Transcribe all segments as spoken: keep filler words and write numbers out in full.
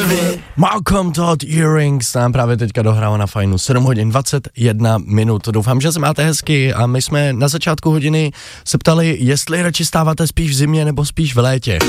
dvě. Malcolm Todd Earrings nám právě teďka dohrává na Fajnu. sedm hodin dvacet jedna minut. Doufám, že se máte hezky a my jsme na začátku hodiny se ptali, jestli radši stáváte spíš v zimě nebo spíš v létě.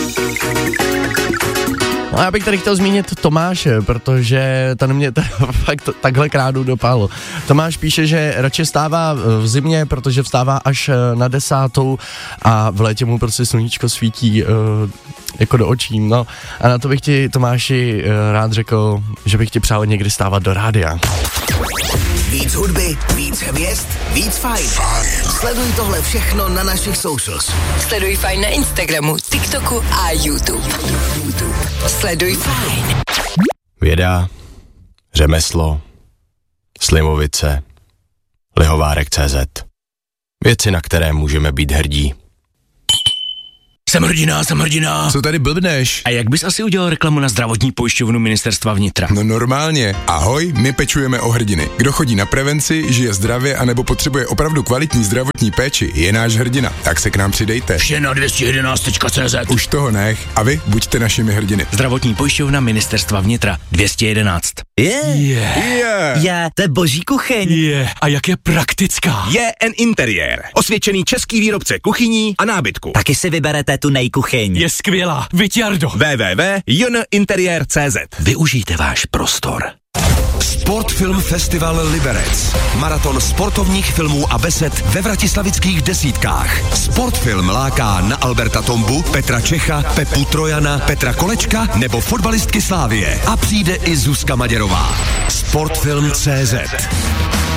No já bych tady chtěl zmínit Tomáše, protože ten mě t- fakt takhle krádu dopal. Tomáš píše, že radši stává v zimě, protože vstává až na desátou a v létě mu prostě sluníčko svítí uh, jako do očí. No a na to bych ti, Tomáši, uh, rád řekl, že bych ti přál někdy stávat do rádia. Víc hudby, víc hvězd, víc fajn. Sleduj tohle všechno na našich socials. Sleduj Fajn na Instagramu, TikToku a YouTube. Sleduj Fajn. Věda, řemeslo, Slimovice, Lihovárek tečka cé zet. Věci, na které můžeme být hrdí. Jsem hrdina, jsem hrdina. Co tady blbneš? A jak bys asi udělal reklamu na zdravotní pojišťovnu Ministerstva vnitra? No normálně. Ahoj, my pečujeme o hrdiny. Kdo chodí na prevenci, žije zdravě anebo potřebuje opravdu kvalitní zdravotní péči, je náš hrdina. Tak se k nám přidejte. Vše na dvě stě jedenáct tečka cé zet. Už toho nech. A vy buďte našimi hrdiny. Zdravotní pojišťovna Ministerstva vnitra dvě stě jedenáct. Je, Je, Yeah. je, to je boží kuchyň. je, a jak je praktická. J N Interiér. Osvědčený český výrobce kuchyní a nábytku. Taky si vyberete tu nejkuchyň. Je skvělá, Vyťardo. w w w tečka j n interiér tečka cé zet. Využijte váš prostor. Sportfilm Festival Liberec. Maraton sportovních filmů a besed ve vratislavických desítkách. Sportfilm láká na Alberta Tombu, Petra Čecha, Pepu Trojana, Petra Kolečka nebo fotbalistky Slávie. A přijde i Zuzka Maděrová. Sportfilm tečka cé zet.